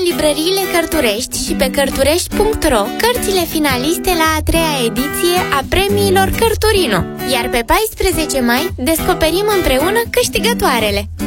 în librăriile Cărturești și pe cărturești.ro cărțile finaliste la a 3-a ediție a premiilor Cărturino. Iar pe 14 mai descoperim împreună câștigătoarele.